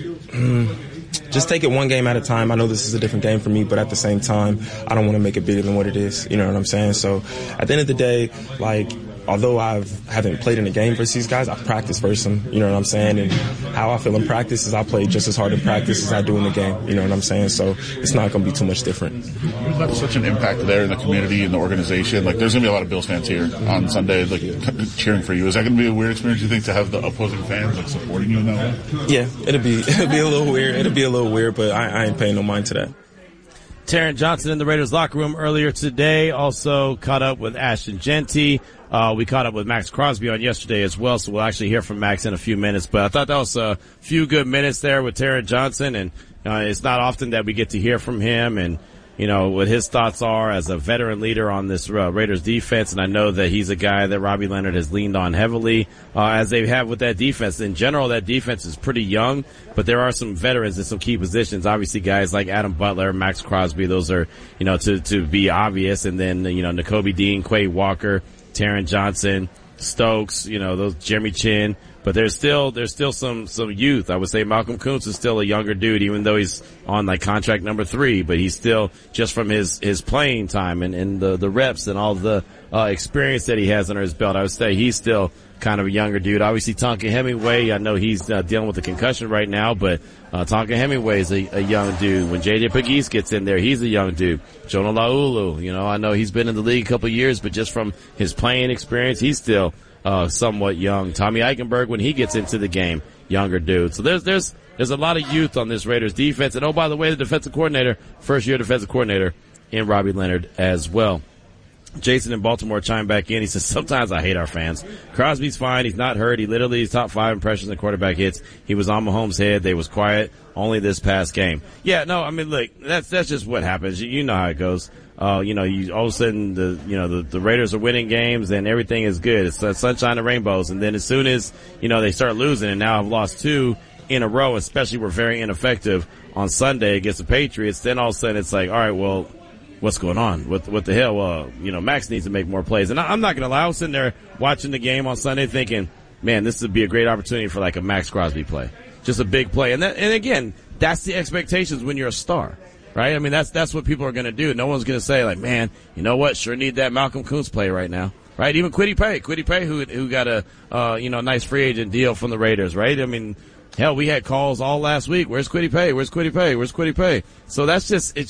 to just take it one game at a time. I know this is a different game for me, but at the same time, I don't want to make it bigger than what it is. You know what I'm saying? So at the end of the day, like, although I haven't played in a game versus these guys, I've practiced versus them. You know what I'm saying? And how I feel in practice is I play just as hard in practice as I do in the game. You know what I'm saying? So it's not going to be too much different. You've left such an impact there in the community and the organization. Like, there's going to be a lot of Bills fans here on Sunday, like, cheering for you. Is that going to be a weird experience, you think, to have the opposing fans, like, supporting you in that way? Yeah, it'll be a little weird. It'll be a little weird, but I ain't paying no mind to that. Taron Johnson in the Raiders locker room earlier today. Also caught up with Ashton Jeanty. We caught up with Max Crosby on yesterday as well, so we'll actually hear from Max in a few minutes. But I thought that was a few good minutes there with Taron Johnson, and it's not often that we get to hear from him and, what his thoughts are as a veteran leader on this Raiders defense. And I know that he's a guy that Robbie Leonard has leaned on heavily, as they have with that defense. In general, that defense is pretty young, but there are some veterans in some key positions. Obviously, guys like Adam Butler, Max Crosby, those are, to be obvious. And then, Nakobe Dean, Quay Walker, Taron Johnson, Stokes, those Jeremy Chin. But there's still some youth. I would say Malcolm Kuntz is still a younger dude, even though he's on like contract number 3, but he's still, just from his playing time and the reps and all the experience that he has under his belt, I would say he's still kind of a younger dude. Obviously, Tonka Hemingway, I know he's dealing with a concussion right now, but Tonka Hemingway is a young dude. When J.J. Pegues gets in there, he's a young dude. Jonah Laulu, I know he's been in the league a couple of years, but just from his playing experience, he's still somewhat young. Tommy Eichenberg, when he gets into the game, younger dude. So there's a lot of youth on this Raiders defense. And oh, by the way, the defensive coordinator, first year defensive coordinator in Robbie Leonard as well. Jason in Baltimore chimed back in. He says, sometimes I hate our fans. Crosby's fine. He's not hurt. He literally is top 5 impressions in quarterback hits. He was on Mahomes' head. They was quiet only this past game. Yeah, no, I mean, look, that's just what happens. You know how it goes. You all of a sudden the Raiders are winning games and everything is good. It's sunshine and rainbows. And then as soon as, they start losing, and now I've lost 2 in a row, especially we're very ineffective on Sunday against the Patriots, then all of a sudden it's like, all right, well, what's going on? What the hell? Max needs to make more plays. And I'm not going to lie. I was sitting there watching the game on Sunday thinking, man, this would be a great opportunity for like a Max Crosby play. Just a big play. And again, that's the expectations when you're a star. Right? I mean, that's what people are going to do. No one's going to say like, man, you know what? Sure need that Malcolm Kuntz play right now. Right? Even Kwity Paye, who got a, nice free agent deal from the Raiders, right? I mean, hell, we had calls all last week. Where's Kwity Paye? Where's Kwity Paye? Where's Kwity Paye? So it's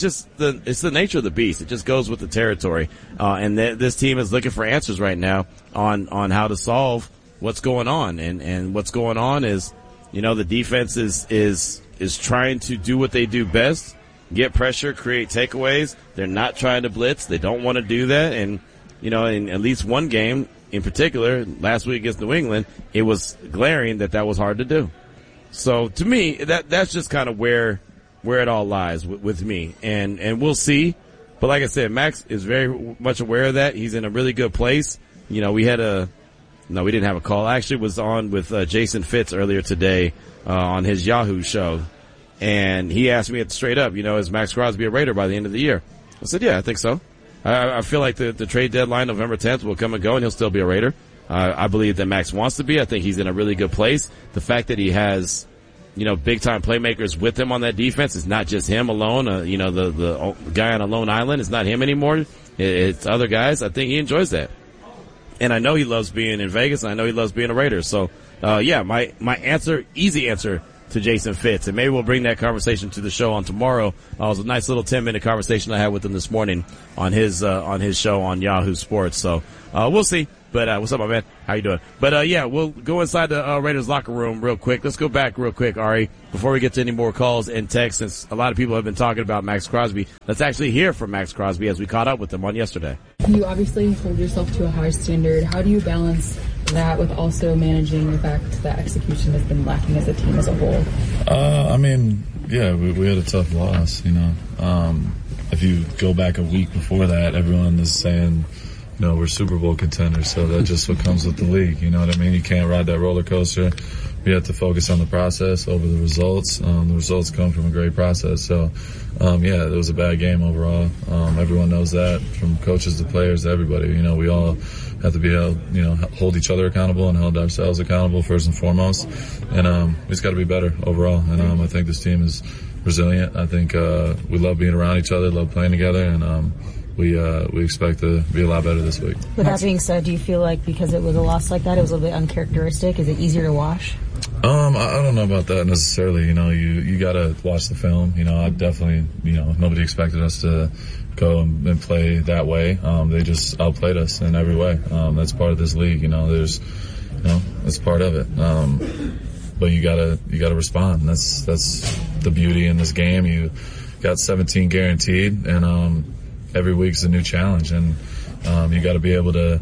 the nature of the beast. It just goes with the territory. And this team is looking for answers right now on how to solve what's going on. And what's going on is, the defense is trying to do what they do best. Get pressure, create takeaways. They're not trying to blitz. They don't want to do that. And, in at least one game in particular, last week against New England, it was glaring that was hard to do. So to me, that's just kind of where where it all lies with me, and we'll see. But like I said, Max is very much aware of that. He's in a really good place. You know, we didn't have a call. I actually was on with Jason Fitz earlier today on his Yahoo show, and he asked me straight up, you know, is Max Crosby a Raider by the end of the year? I said, yeah, I think so. I feel like the trade deadline, November 10th, will come and go, and he'll still be a Raider. I believe that Max wants to be. I think he's in a really good place. The fact that he has, you know, big-time playmakers with him on that defense, is not just him alone. You know, the guy on a lone island is not him anymore. It's other guys. I think he enjoys that. And I know he loves being in Vegas, and I know he loves being a Raider. So, yeah, my answer, easy answer to Jason Fitz. And maybe we'll bring that conversation to the show on tomorrow. It was a nice little 10-minute conversation I had with him this morning on his show on Yahoo Sports. So, we'll see. But, what's up, my man? How you doing? But, yeah, we'll go inside the Raiders locker room real quick. Let's go back real quick, Ari, before we get to any more calls and texts, since a lot of people have been talking about Max Crosby. Let's actually hear from Max Crosby as we caught up with him on yesterday. You obviously hold yourself to a high standard. How do you balance that with also managing the fact that execution has been lacking as a team as a whole? I mean, yeah, we had a tough loss, you know. If you go back a week before that, everyone is saying, you know, we're Super Bowl contenders, so that's just what comes with the league. You know what I mean? You can't ride that roller coaster. We have to focus on the process over the results. The results come from a great process. So, yeah, it was a bad game overall. Everyone knows that, from coaches to players to everybody. You know, we all have to be held, you know, hold each other accountable and hold ourselves accountable first and foremost. And we just got to be better overall. And I think this team is resilient. I think we love being around each other, love playing together, and we expect to be a lot better this week. With that being said, do you feel like because it was a loss like that, it was a little bit uncharacteristic? Is it easier to wash? I don't know about that necessarily. You know, you gotta watch the film. You know, I definitely, you know, nobody expected us to go and play that way. They just outplayed us in every way. That's part of this league. You know, that's part of it. But you gotta respond. That's the beauty in this game. You got 17 guaranteed, and every week's a new challenge, and you got to be able to,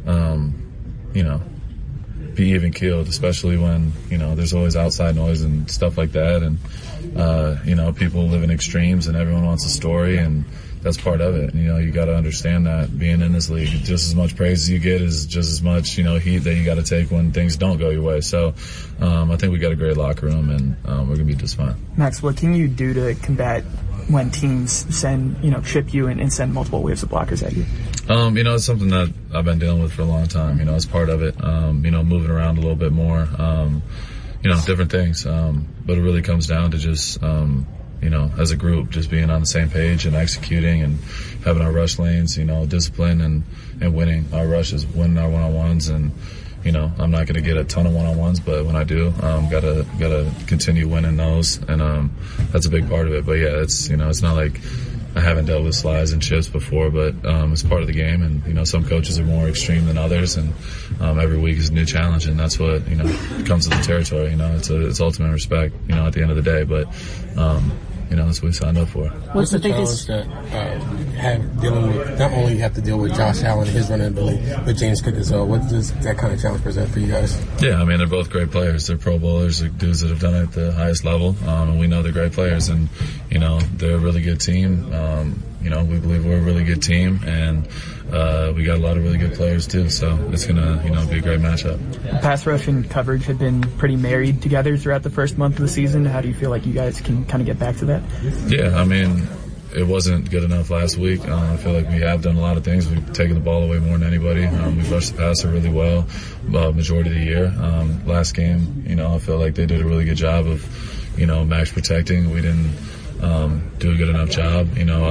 you know, be even keeled, especially when, you know, there's always outside noise and stuff like that, and you know, people live in extremes, and everyone wants a story, and that's part of it. You know, you got to understand that being in this league, just as much praise as you get is just as much, you know, heat that you got to take when things don't go your way. So, I think we got a great locker room, and we're gonna be just fine. Max, what can you do to combat when teams ship you and send multiple waves of blockers at you? You know, it's something that I've been dealing with for a long time. You know, it's part of it. You know, moving around a little bit more. You know, different things. But it really comes down to just, you know, as a group, just being on the same page and executing and having our rush lanes, you know, discipline and winning our rushes, winning our one-on-ones. And, you know, I'm not going to get a ton of one-on-ones, but when I do, gotta continue winning those. And, that's a big part of it. But yeah, it's, you know, it's not like I haven't dealt with slides and chips before, but, it's part of the game. And, you know, some coaches are more extreme than others, and, every week is a new challenge, and that's what, you know, comes with the territory. You know, it's ultimate respect, you know, at the end of the day. But, you know, that's what we signed up for. What's the biggest challenge that dealing with? Not only you have to deal with Josh Allen and his running ability, but James Cook as well. What does that kind of challenge present for you guys? Yeah, I mean, they're both great players. They're Pro Bowlers, they're dudes that have done it at the highest level, and we know they're great players. And you know, they're a really good team. You know, we believe we're a really good team, and we got a lot of really good players too. So it's gonna, you know, be a great matchup. Pass rush and coverage have been pretty married together throughout the first month of the season. How do you feel like you guys can kind of get back to that? Yeah, I mean, it wasn't good enough last week. I feel like we have done a lot of things. We've taken the ball away more than anybody. We've rushed the passer really well, majority of the year. Last game, you know, I feel like they did a really good job of, you know, max protecting. We didn't do a good enough job, you know,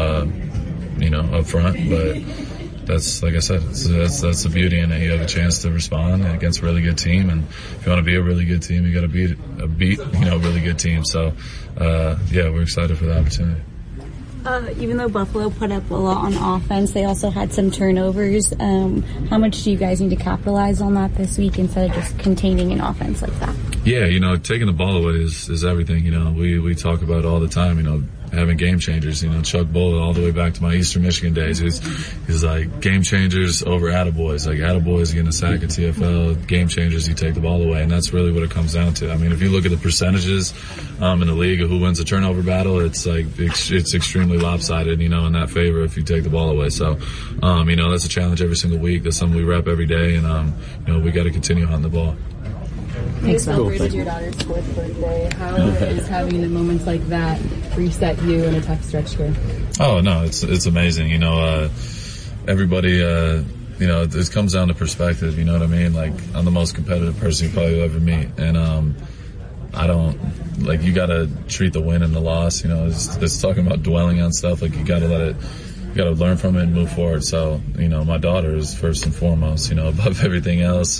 up front, but that's, like I said, that's the beauty in it. You have a chance to respond against a really good team, and if you want to be a really good team, you got to beat you know, a really good team. So, yeah, we're excited for the opportunity. Even though Buffalo put up a lot on offense, they also had some turnovers. How much do you guys need to capitalize on that this week instead of just containing an offense like that? Yeah, you know, taking the ball away is everything. You know, we talk about it all the time. You know, having game changers. You know, Chuck Bullet, all the way back to my Eastern Michigan days, he's like game changers over attaboys. Like attaboys getting a sack at TFL, game changers, you take the ball away, and that's really what it comes down to. I mean, if you look at the percentages in the league of who wins the turnover battle, it's extremely lopsided, you know, in that favor if you take the ball away. So, you know, that's a challenge every single week. That's something we rep every day, and you know, we got to continue hunting the ball. You celebrated your daughter's 4th birthday. How is having the moments like that reset you in a tough stretch here? Oh no, it's amazing. You know, everybody, you know, it comes down to perspective. You know what I mean? Like, I'm the most competitive person you probably will ever meet, and I don't like. You got to treat the win and the loss. You know, it's talking about dwelling on stuff. Like, you got to let it. You got to learn from it and move forward. So, you know, my daughter is first and foremost. You know, above everything else.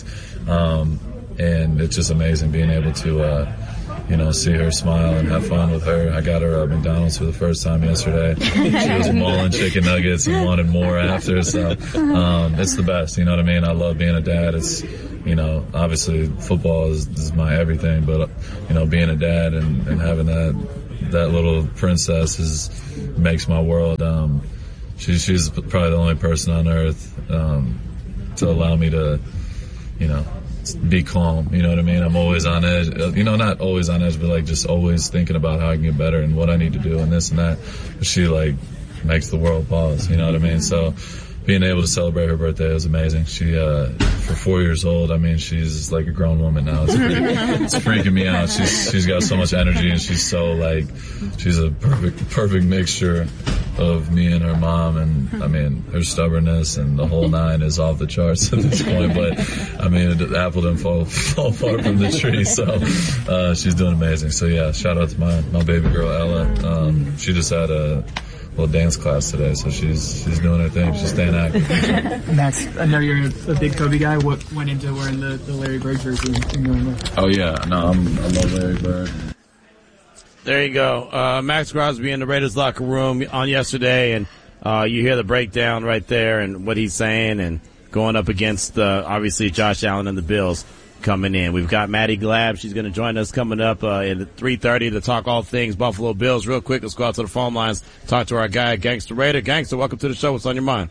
And it's just amazing being able to, you know, see her smile and have fun with her. I got her McDonald's for the first time yesterday. She was mauling chicken nuggets and wanted more after. So, it's the best. You know what I mean? I love being a dad. It's, you know, obviously football is my everything, but, you know, being a dad and having that little princess makes my world. She's probably the only person on earth, to allow me to, you know, be calm, you know what I mean? I'm always on edge, you know, not always on edge, but like just always thinking about how I can get better and what I need to do and this and that. But she like makes the world pause, you know what I mean? So being able to celebrate her birthday was amazing. She, for 4 years old, I mean, she's like a grown woman now. It's freaking me out. She's got so much energy, and she's so like, she's a perfect mixture of me and her mom, and I mean, her stubbornness and the whole nine is off the charts at this point, but I mean, the apple didn't fall far from the tree, so she's doing amazing. So yeah, shout out to my baby girl Ella. She just had a little dance class today, so she's doing her thing. She's staying active. Max, I know you're a big Kobe guy. What went into wearing the Larry Bird jersey and going there? Oh yeah, no, I love Larry Bird. There you go. Max Crosby in the Raiders locker room on yesterday, and you hear the breakdown right there and what he's saying, and going up against obviously Josh Allen and the Bills coming in. We've got Maddie Glab. She's going to join us coming up at 3:30 to talk all things Buffalo Bills. Real quick, let's go out to the phone lines, talk to our guy, Gangster Raider. Gangster, welcome to the show. What's on your mind?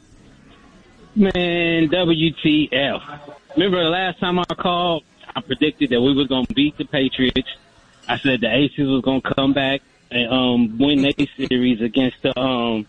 Man, WTF. Remember the last time I called, I predicted that we were going to beat the Patriots. I said the Aces was going to come back and win their series against the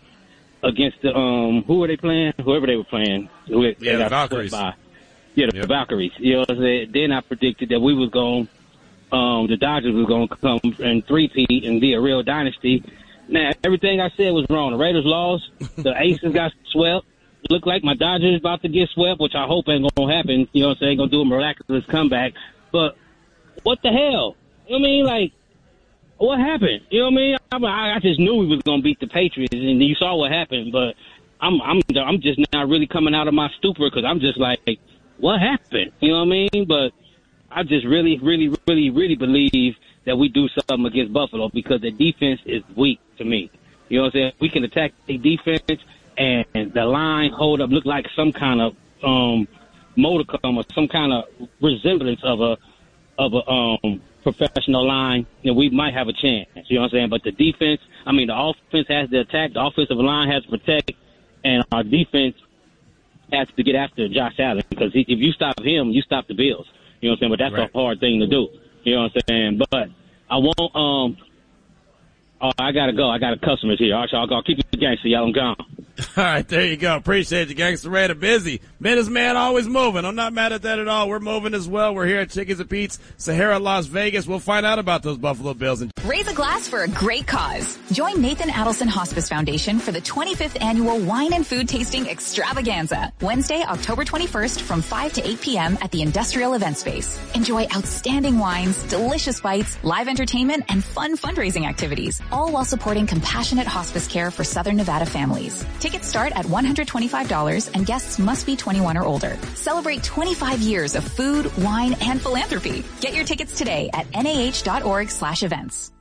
who were they playing? Whoever they were playing. The Valkyries. The Valkyries. You know what I'm saying? Then I predicted that we was going, the Dodgers was going to come and three-peat and be a real dynasty. Now, everything I said was wrong. The Raiders lost. The Aces got swept. Looked like my Dodgers about to get swept, which I hope ain't going to happen. You know what I'm saying? Going to do a miraculous comeback. But what the hell? You know what I mean? Like, what happened? You know what I mean? I just knew we was going to beat the Patriots, and you saw what happened. But I'm just not really coming out of my stupor, because I'm just like, what happened? You know what I mean? But I just really believe that we do something against Buffalo, because the defense is weak to me. You know what I'm saying? We can attack the defense, and the line hold up, look like some kind of modicum or some kind of resemblance of a professional line, you know, we might have a chance. You know what I'm saying? But the defense, I mean, the offense has to attack, the offensive line has to protect, and our defense has to get after Josh Allen, because if you stop him, you stop the Bills. You know what I'm saying? But that's right. A hard thing to do. You know what I'm saying? But I won't, I gotta go. I got customers here. All right, y'all, I'll keep it gangster, y'all. I'm gone. All right, there you go. Appreciate you, Gangster Raider. Busy. Businessman always moving. I'm not mad at that at all. We're moving as well. We're here at Chickies and Pete's, Sahara, Las Vegas. We'll find out about those Buffalo Bills. Raise a glass for a great cause. Join Nathan Adelson Hospice Foundation for the 25th Annual Wine and Food Tasting Extravaganza. Wednesday, October 21st from 5 to 8 p.m. at the Industrial Event Space. Enjoy outstanding wines, delicious bites, live entertainment, and fun fundraising activities, all while supporting compassionate hospice care for Southern Nevada families. Tickets start at $125 and guests must be 21 or older. Celebrate 25 years of food, wine, and philanthropy. Get your tickets today at nah.org/events.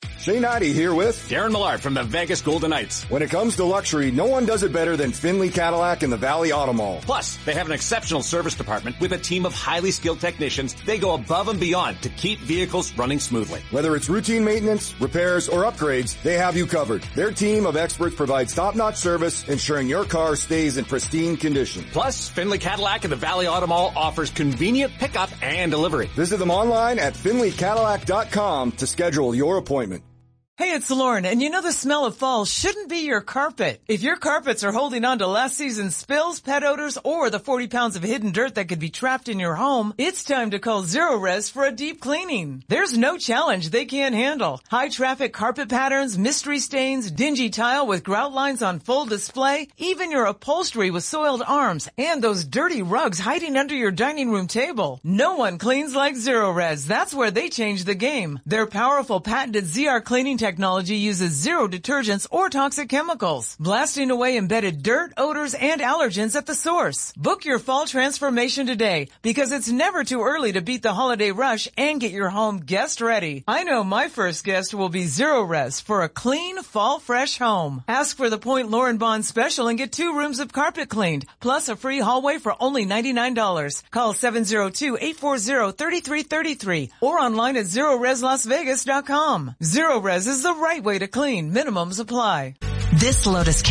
Shane Heide here with Darren Millard from the Vegas Golden Knights. When it comes to luxury, no one does it better than Finley Cadillac and the Valley Auto Mall. Plus, they have an exceptional service department with a team of highly skilled technicians. They go above and beyond to keep vehicles running smoothly. Whether it's routine maintenance, repairs, or upgrades, they have you covered. Their team of experts provides top-notch service, ensuring your car stays in pristine condition. Plus, Finley Cadillac and the Valley Auto Mall offers convenient pickup and delivery. Visit them online at finleycadillac.com to schedule your appointment. Hey, it's Lauren, and you know the smell of fall shouldn't be your carpet. If your carpets are holding on to last season's spills, pet odors, or the 40 pounds of hidden dirt that could be trapped in your home, it's time to call Zerorez for a deep cleaning. There's no challenge they can't handle. High traffic carpet patterns, mystery stains, dingy tile with grout lines on full display, even your upholstery with soiled arms, and those dirty rugs hiding under your dining room table. No one cleans like Zerorez. That's where they change the game. Their powerful patented ZR cleaning technology uses zero detergents or toxic chemicals, blasting away embedded dirt, odors, and allergens at the source. Book your fall transformation today, because it's never too early to beat the holiday rush and get your home guest ready. I know my first guest will be Zerorez for a clean, fall fresh home. Ask for the Point Lauren Bond special and get 2 rooms of carpet cleaned, plus a free hallway for only $99. Call 702-840-3333 or online at ZerorezLasVegas.com. Zerorez is the right way to clean. Minimums apply. This Lotus